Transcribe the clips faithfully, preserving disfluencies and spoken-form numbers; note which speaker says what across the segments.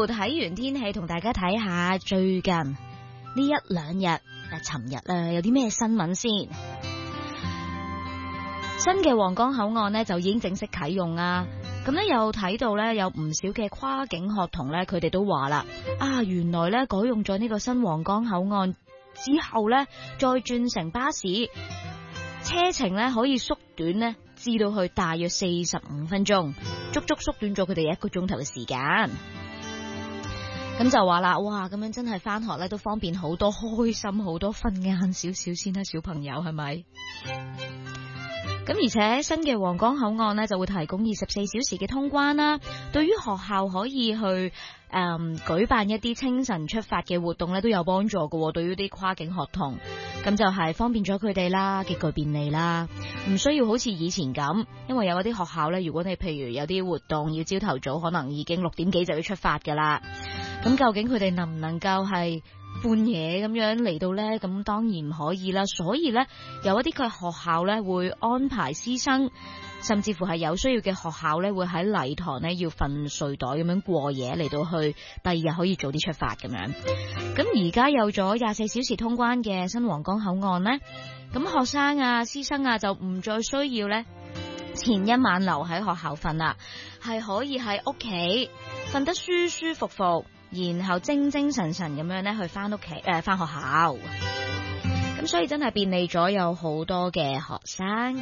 Speaker 1: 睇完天氣，同大家睇下最近呢一兩日啊，尋日啊有啲咩新聞先。新嘅皇崗口岸呢就已經正式啟用啊！咁咧又睇到咧有唔少嘅跨境學童咧，佢哋都話啦，啊原來咧改用咗呢個新皇崗口岸之後咧，再轉乘巴士，車程咧可以縮短呢至到去大約四十五分鐘，足足縮短咗佢哋一個鐘頭嘅時間。咁就話啦，哇咁樣真係返學咧都方便好多，開心好多，瞓晏少少先啦，小朋友係咪？咁而且新嘅皇崗口岸呢就會提供二十四小時嘅通關啦，對於學校可以去誒、嗯、舉辦一啲清晨出發嘅活動呢都有幫助嘅。對於啲跨境學童，咁就係方便咗佢哋啦，極具便利啦，唔需要好似以前咁，因為有一啲學校呢，如果你譬如有啲活動要朝頭早，可能已經六點幾就要出發噶啦。咁究竟佢哋能唔能夠係半夜咁樣嚟到呢？咁當然唔可以啦。所以呢，有一啲嘅學校呢會安排師生，甚至乎係有需要嘅學校呢會喺禮堂呢要瞓睡袋咁樣過夜，嚟到去第二日可以早啲出發咁樣。咁而家有咗廿四小時通關嘅新皇崗口岸呢，咁學生啊、師生啊就唔再需要呢前一晚留喺學校瞓啦，係可以喺屋企瞓得舒舒服服，然後精精神神咁樣咧去翻屋企誒翻學校，咁所以真係便利咗有好多嘅學生。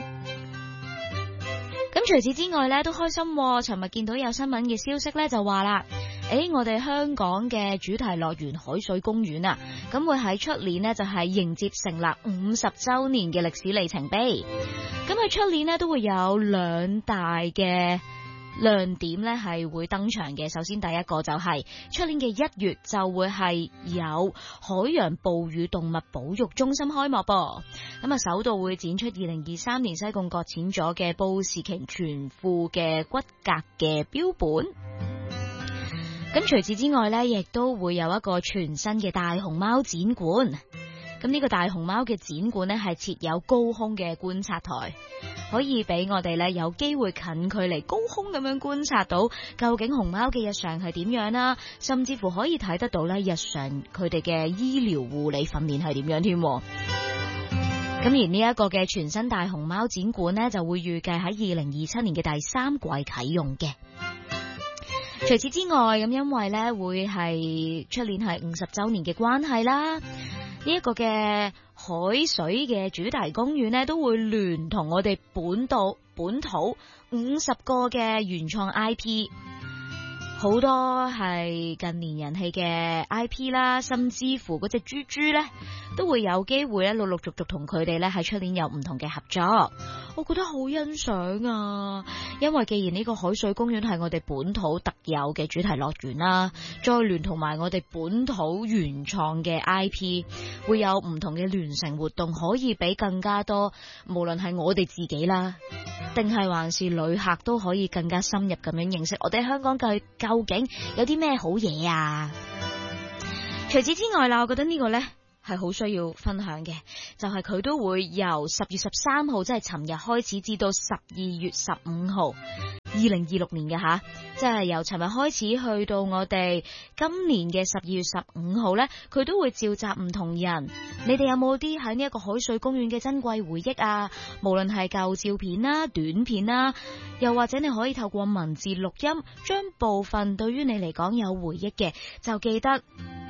Speaker 1: 咁除此之外咧都開心，尋日見到有新聞嘅消息咧就話啦，誒我哋香港嘅主題樂園海水公園啊，咁會喺出年呢就係迎接成立五十周年嘅歷史里程碑。咁喺出年呢都會有兩大嘅亮點咧係會登場嘅。首先第一個就係出年嘅一月就會係有海洋哺乳動物保育中心開幕噃。咁啊首度會展出二零二三年西貢擱淺咗嘅布氏鯨全副嘅骨骼嘅標本。咁除此之外呢，亦都會有一個全新嘅大熊貓展館。咁呢個大熊貓嘅展館呢，係設有高空嘅觀察台，可以俾我哋呢有機會近距離高空咁樣觀察到究竟熊貓嘅日常係點樣啦，甚至乎可以睇得到呢日常佢哋嘅醫療護理訓練係點樣添。咁而呢一個嘅全新大熊貓展館呢，就會預計喺二零二七年嘅第三季啟用嘅。除此之外，咁因為呢會係出年係五十周年嘅關係啦，呢一個嘅海水嘅主題公園呢，都會聯同我哋本土本土五十個嘅原創 I P， 好多係近年人氣嘅 I P 啦，甚至乎嗰隻豬豬呢，都會有機會咧陸陸續續同佢哋咧喺出年有唔同嘅合作。我覺得好欣賞啊，因為既然呢個海水公園係我哋本土特有嘅主題樂園啦，再聯同埋我哋本土原創嘅 I P， 會有唔同嘅聯成活動，可以俾更加多，無論係我哋自己啦，定係還是旅客都可以更加深入咁樣認識我哋香港究究竟有啲咩好嘢啊！除此之外啦，我覺得呢個呢係好需要分享嘅，就係、是、佢都會由十月十三號，即係尋日開始，至到十二月十五號，二零二六年嘅吓，即係由尋日開始去到我哋今年嘅十二月十五號呢，佢都會召集唔同人。你哋有冇啲喺呢一個海水公園嘅珍貴回憶啊？無論係舊照片啦、短片啦，又或者你可以透過文字錄音，將部分對於你嚟講有回憶嘅，就記得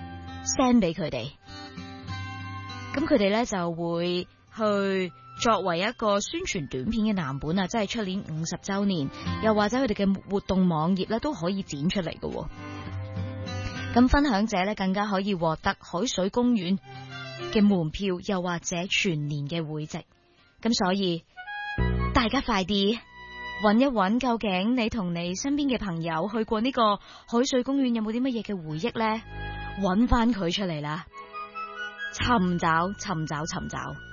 Speaker 1: send 俾佢哋。咁佢哋咧就會去作為一個宣傳短片嘅藍本啊，即係出年五十周年，又或者佢哋嘅活動網頁咧都可以展出嚟嘅。咁分享者咧更加可以獲得海水公園嘅門票，又或者全年嘅會籍。咁所以大家快啲揾一揾，究竟你同你身邊嘅朋友去過呢個海水公園有冇啲乜嘢嘅回憶呢？揾翻佢出嚟啦！尋找，尋找，尋找。